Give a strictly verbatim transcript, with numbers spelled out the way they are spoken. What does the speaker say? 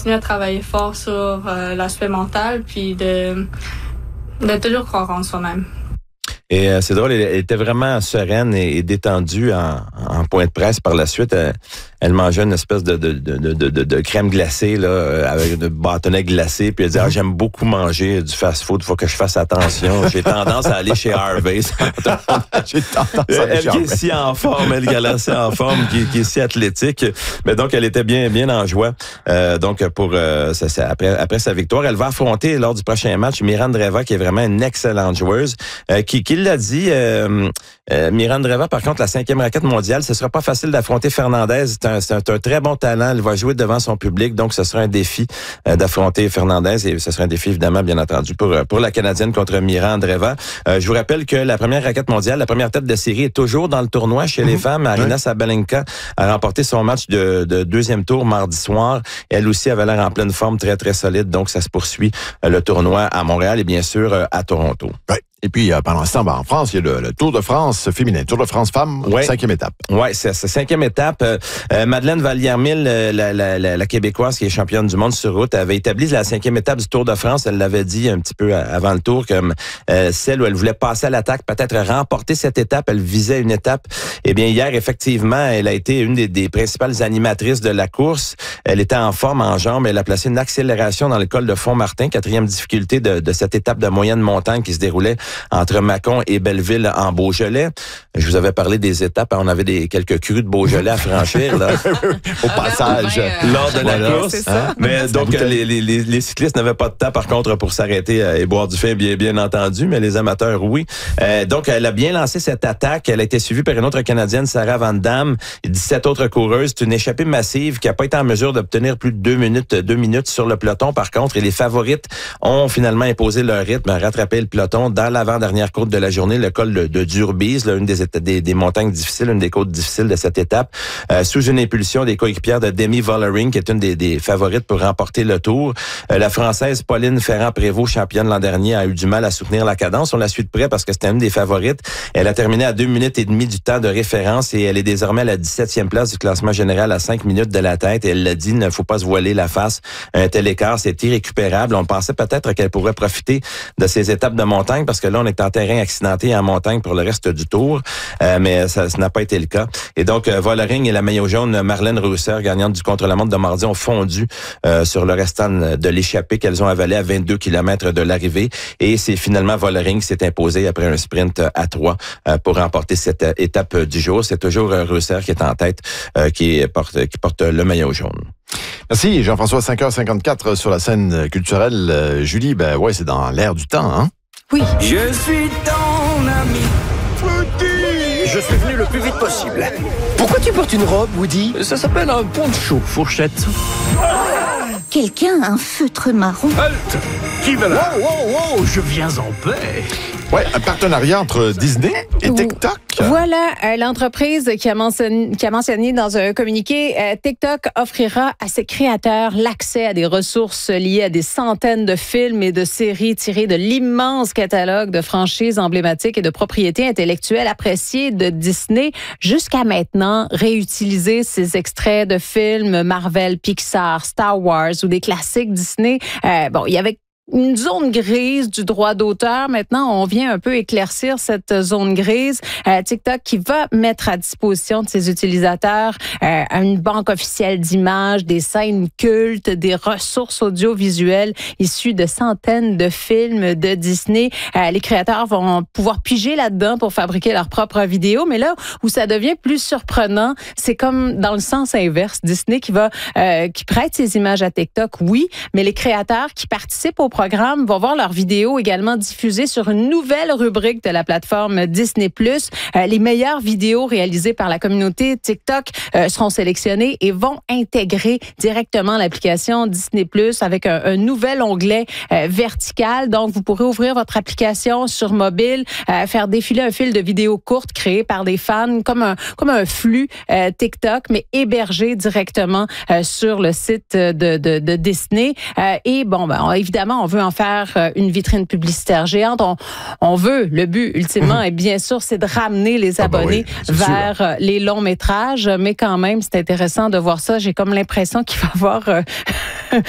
continuer à travailler fort sur euh, l'aspect mental, puis de, de toujours croire en soi-même. Et euh, c'est drôle, elle, elle était vraiment sereine et, et détendue en, en point de presse par la suite. Elle, elle mangeait une espèce de, de, de, de, de, de crème glacée là, avec de bâtonnets glacés. Puis elle disait, ah, j'aime beaucoup manger du fast-food, il faut que je fasse attention. J'ai tendance à aller chez Harvey's. J'ai tendance à aller elle chez qui est si en forme, elle qui est si en forme, qui, qui est si athlétique. Mais donc, elle était bien bien en joie. Euh, donc, pour euh, ça, ça, après, après sa victoire, elle va affronter lors du prochain match Mirandreva, qui est vraiment une excellente joueuse, euh, qui, qui l'a dit, euh, euh, Mirandreva, par contre, la cinquième raquette mondiale, ce sera pas facile d'affronter Fernandez. C'est un, c'est un, un très bon talent. Elle va jouer devant son public, donc ce sera un défi euh, d'affronter Fernandez et ce sera un défi, évidemment, bien entendu, pour pour la Canadienne contre Mirandreva. Euh, je vous rappelle que la première raquette mondiale, la première tête de série est toujours dans le tournoi chez les femmes. Aryna Sabalenka a remporté son match de, de deuxième tour mardi soir. Elle aussi avait l'air en pleine forme, très, très solide. Donc, ça se poursuit euh, le tournoi à Montréal et bien sûr euh, à Toronto. Ouais. Et puis, euh, pendant ce temps, ben, en France, il y a le, le Tour de France féminin, Tour de France femmes, ouais. cinquième étape. Oui, c'est la cinquième étape. Euh, Madeleine Vallière-Mille, euh, la, la, la, la Québécoise qui est championne du monde sur route, avait établi la cinquième étape du Tour de France. Elle l'avait dit un petit peu avant le tour, comme euh, celle où elle voulait passer à l'attaque, peut-être remporter cette étape. Elle visait une étape. Eh bien, hier, effectivement, elle a été une des, des principales animatrices de la course. Elle était en forme, en jambes. Elle a placé une accélération dans le col de Font-Martin, quatrième difficulté de, de cette étape de moyenne montagne qui se déroulait entre Mâcon et Belleville en Beaujolais. Je vous avais parlé des étapes. On avait des quelques crues de Beaujolais à franchir là, au passage, euh, lors de la voilà. course. Hein? Mais donc, les, les, les cyclistes n'avaient pas de temps, par contre, pour s'arrêter et boire du vin, bien, bien entendu, mais les amateurs, oui. Euh, donc, elle a bien lancé cette attaque. Elle a été suivie par une autre Canadienne, Sarah Van Damme, et dix-sept autres coureuses. C'est une échappée massive qui n'a pas été en mesure d'obtenir plus de deux minutes, deux minutes sur le peloton, par contre. Et les favorites ont finalement imposé leur rythme, rattrapé le peloton dans l'avant-dernière côte de la journée, le col de, de Durbise, là, une des, des, des montagnes difficiles, une des côtes difficiles de cette étape, euh, sous une impulsion des coéquipières de Demi Vollering, qui est une des, des favorites pour remporter le tour. Euh, la Française Pauline Ferrand-Prévot, championne l'an dernier, a eu du mal à soutenir la cadence. On la suit de près parce que c'était une des favorites. Elle a terminé à deux minutes et demie du temps de référence et elle est désormais à la dix-septième place du classement général à cinq minutes de la tête. Et elle l'a dit, il ne faut pas se voiler la face. Un tel écart, c'est irrécupérable. On pensait peut-être qu'elle pourrait profiter de ces étapes de montagne parce que là, on est en terrain accidenté en montagne pour le reste du tour, euh, mais ça, ça n'a pas été le cas. Et donc, euh, Vollering et la maillot jaune Marlène Reusser, gagnante du contre-la-montre de mardi, ont fondu euh, sur le restant de l'échappée qu'elles ont avalé à vingt-deux kilomètres de l'arrivée. Et c'est finalement Vollering qui s'est imposé après un sprint à trois euh, pour remporter cette euh, étape du jour. C'est toujours euh, Reusser qui est en tête, euh, qui porte qui porte le maillot jaune. Merci Jean-François, cinq heures cinquante-quatre sur la scène culturelle. Euh, Julie, ben ouais, c'est dans l'air du temps, hein? Oui. Je suis ton ami. Woody. Je suis venu le plus vite possible. Pourquoi tu portes une robe, Woody? Ça s'appelle un poncho, fourchette. Quelqu'un a un feutre marron. Halte! Qui va là? Wow, wow, wow, je viens en paix. Ouais, un partenariat entre Disney et TikTok. Voilà, euh, l'entreprise qui a, mentionné, qui a mentionné dans un communiqué, euh, TikTok offrira à ses créateurs l'accès à des ressources liées à des centaines de films et de séries tirées de l'immense catalogue de franchises emblématiques et de propriétés intellectuelles appréciées de Disney. Jusqu'à maintenant, réutiliser ces extraits de films Marvel, Pixar, Star Wars ou des classiques Disney, euh, bon, il y avait une zone grise du droit d'auteur. Maintenant, on vient un peu éclaircir cette zone grise. Euh, TikTok qui va mettre à disposition de ses utilisateurs euh, une banque officielle d'images, des scènes cultes, des ressources audiovisuelles issues de centaines de films de Disney. Euh, les créateurs vont pouvoir piger là-dedans pour fabriquer leurs propres vidéos. Mais là où ça devient plus surprenant, c'est comme dans le sens inverse. Disney qui va euh, qui prête ses images à TikTok, oui, mais les créateurs qui participent au programme vont voir leurs vidéos également diffusées sur une nouvelle rubrique de la plateforme Disney plus. Euh, les meilleures vidéos réalisées par la communauté TikTok euh, seront sélectionnées et vont intégrer directement l'application Disney plus avec un, un nouvel onglet euh, vertical. Donc, vous pourrez ouvrir votre application sur mobile, euh, faire défiler un fil de vidéos courtes créées par des fans comme un, comme un flux euh, TikTok, mais hébergé directement euh, sur le site de, de, de Disney. Euh, et bon, ben, évidemment, on veut en faire une vitrine publicitaire géante. On, on veut, le but ultimement, et bien sûr, c'est de ramener les abonnés ah ben oui, vers sûr. les longs métrages. Mais quand même, c'est intéressant de voir ça. J'ai comme l'impression qu'il va y avoir euh,